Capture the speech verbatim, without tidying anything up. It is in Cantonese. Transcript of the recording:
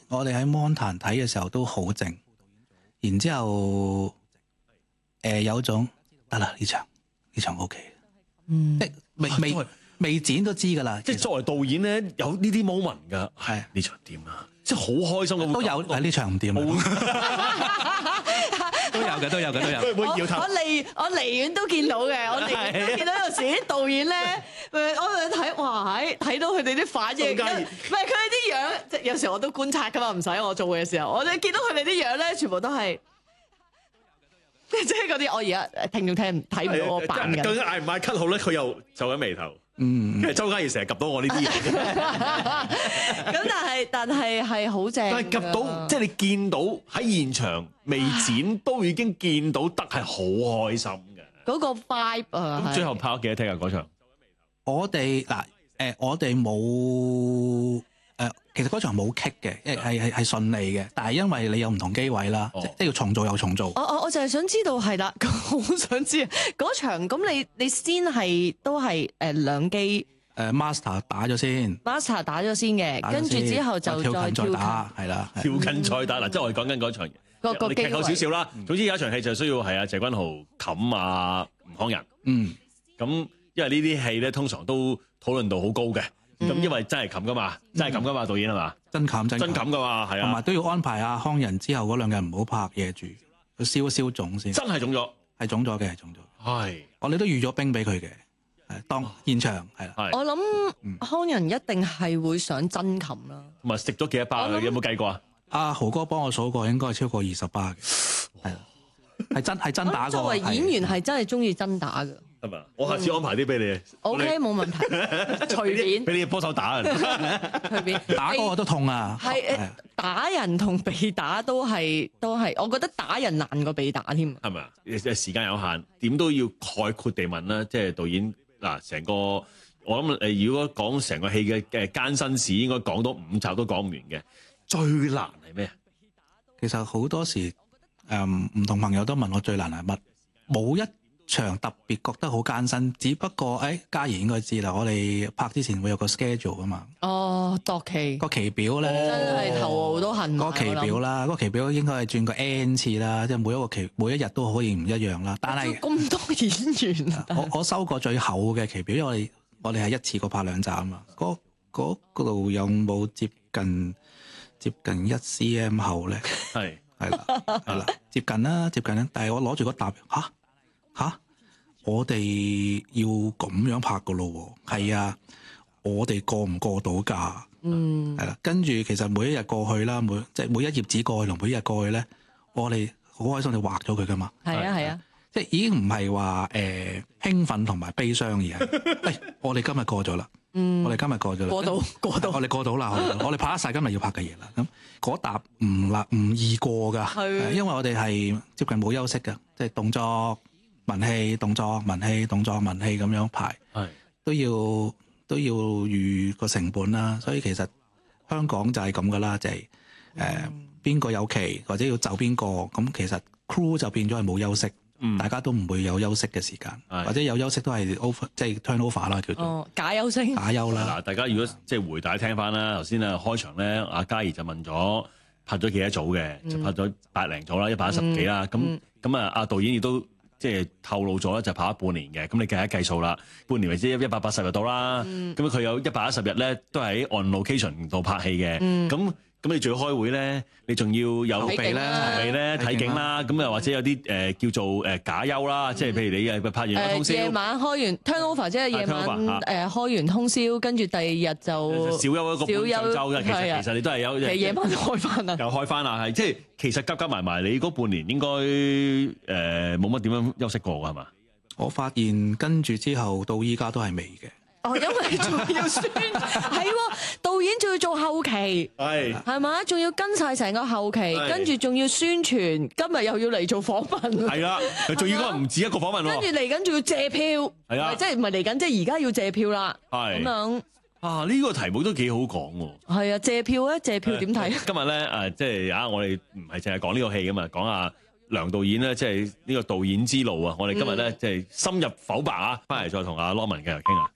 我哋喺 Mon 壇睇嘅時候都好靜，然之後誒、呃、有種得啦，呢場呢場 O K， 嗯， 即係未未未剪都知㗎啦。 即係作為導演咧，有呢啲 moment 㗎， 係呢場掂啊！即係好開心嘅， 都有喺呢場唔掂啊，都有嘅，都有嘅，都有。 我我離我離遠都見到嘅，我離遠都見到有時啲導演咧，我我睇哇喺睇到佢哋啲反應，唔係佢哋啲樣，即係有時我都觀察㗎嘛，唔使我做嘅時候，我哋見到佢哋啲樣咧，全部都係即係嗰啲我而家聽眾聽睇唔到我扮緊。 究竟嗌唔嗌 cut 好咧？佢又皺緊眉頭。 嗯， 其實周嘉怡成日及到我呢啲嘢， 咁但係但係係好正。 但係及到即係你見到喺現場未剪都已經見到得係好開心嘅嗰個 vibe 啊！ 咁最後拍咗幾多 take 啊？嗰場我哋嗱誒，我哋冇誒，其實嗰場冇 kick 嘅，係係係順利嘅，但係因為你有唔同機位啦， 哦、 即係要重做又重做。 我我我就係想知道係啦，好想知啊！嗰場咁你你先係都係誒兩機誒 master 打咗先 ，master 打咗先嘅，跟住之後就再跳近再打， 係啦， 跳近再打嗱，即係我哋講緊嗰場嘢， 個個劇透少少啦。總之有一場戲就需要係阿謝君豪冚啊吳康仁， 嗯， 咁因為呢啲戲咧通常都討論度好高嘅。咁、嗯、因為真係冚噶嘛，真係冚噶嘛，導演係嘛？真冚真真冚噶嘛，係啊。 同埋都要安排阿康仁之後嗰兩日唔好拍嘢住，要燒一燒腫先。 真係腫咗， 係腫咗嘅，係腫咗。 係， 我哋都預咗冰俾佢嘅，係當現場係啦。 我諗康仁一定係會想真冚啦。 同埋食咗幾多巴？有冇計過啊？ 阿豪哥幫我數過，應該係超過二十巴嘅，係啦，係真係真打過。 作為演員係真係中意真打嘅。 係嘛？我下次安排啲俾你。 O K， 冇問題，隨便。 俾你幫手打啊！ 隨便。 打嗰個都痛啊！ 係誒，打人同被打都係都係，我覺得打人難過被打添。 係咪啊？誒時間有限，點都要概括地問啦。即係導演嗱，成個我諗誒，如果講成個戲嘅嘅艱辛史，應該講到五集都講唔完嘅。最難係咩？ 其實好多時誒唔同朋友都問我最難係乜，冇一場特別覺得好艱辛，只不過誒嘉怡應該知啦，我哋拍之前會有個 schedule 噶嘛。 哦，度期個期表咧， 真係頭都痕。 個期表啦，個期表應該係轉個 N 次啦，即係每一個期每一日都可以唔一樣啦。但係咁多演員， 我我收過最厚嘅期表，因為我哋我哋係一次過拍兩集啊嘛。嗰嗰度有冇接近接近一 cm 厚咧？ 係係啦係啦，接近啦接近啦。但係我攞住嗰沓嚇。吓！我哋要咁樣拍噶咯喎，係啊，我哋過唔過到㗎？嗯，係啦。跟住其實每一日過去啦，每即係每一頁紙過去同每一日過去咧，我哋好開心地畫咗佢噶嘛。 係啊係啊， 即係已經唔係話誒興奮同埋悲傷而係，誒我哋今日過咗啦，嗯，我哋今日過咗啦， 過到過到， 我哋過到啦，我哋拍得晒今日要拍嘅嘢啦。咁嗰沓唔啦唔易過㗎，係因為我哋係接近冇休息㗎，即係動作。文戲、動作、文戲、動作、文戲咁樣排，係都要都要預個成本啦。所以其實香港就係咁噶啦，就係誒邊個有期或者要就邊個，咁其實 crew 就變咗係冇休息，嗯、大家都唔會有休息嘅時間，或者有休息都係 over 即係 turnover 啦叫做。 哦，假休息。 假休啦。 嗱，大家如果即係回帶聽翻啦，頭先啊開場咧，阿嘉怡就問咗拍咗幾多組嘅，嗯、就拍咗百零組啦，一百一十幾啦。咁咁啊，阿導演亦都。即係透露咗咧，就拍咗半年嘅，咁你計一計數啦，半年或者一百八十日到啦，咁佢、嗯、有一百一十日咧，都喺 on location 度拍戲嘅，咁、嗯。咁你仲要開會咧，你仲要有備咧，備咧睇景啦，咁又或者有啲誒、呃、叫做誒假休啦，即係譬如你誒拍完個通宵， 夜、呃、晚開完 turnover 即係夜晚誒、啊呃、開完通宵，跟住第二日就小休一個半上週嘅，其實其實你都係有其實夜晚開翻啦， 又開翻啦，係即係其實夾夾埋埋，你嗰半年應該誒冇乜點樣休息過㗎係嘛？ 我發現跟住之後到依家都係未嘅。 哦，因為仲要宣係導演仲要做後期，係係嘛，仲要跟晒成個後期，跟住仲要宣傳，今日又要嚟做訪問， 係啦，仲要唔止一個訪問喎， 跟住嚟緊仲要借票，係啊，即係唔係嚟緊，即係而家要借票啦，係咁樣啊，呢個題目都幾好講喎， 係啊，借票咧，借票點睇？ 今日咧誒，即係啊，我哋唔係淨係講呢個戲噶嘛，講下梁導演咧，即係呢個導演之路啊，我哋今日咧即係深入剖白啊，翻嚟再同阿羅文繼續傾啊。